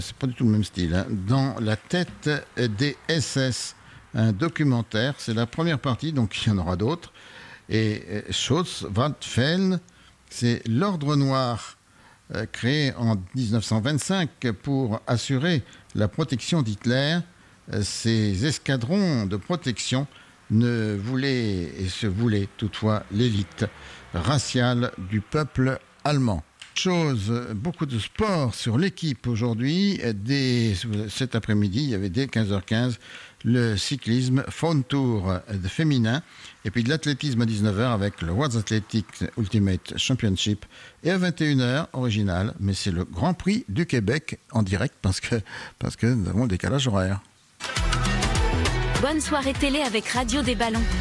C'est pas du tout le même style. Dans la tête des SS, un documentaire. C'est la première partie, donc il y en aura d'autres. Et Schutzwaffenfeld, c'est l'ordre noir créé en 1925 pour assurer la protection d'Hitler. Ces escadrons de protection ne voulaient et se voulaient toutefois l'élite raciale du peuple allemand. Beaucoup de sport sur l'équipe aujourd'hui. Cet après-midi, il y avait dès 15h15 le cyclisme Phone Tour féminin et puis de l'athlétisme à 19h avec le World Athletics Ultimate Championship et à 21h original, mais c'est le Grand Prix du Québec en direct parce que nous avons le décalage horaire. Bonne soirée télé avec Radio des Ballons.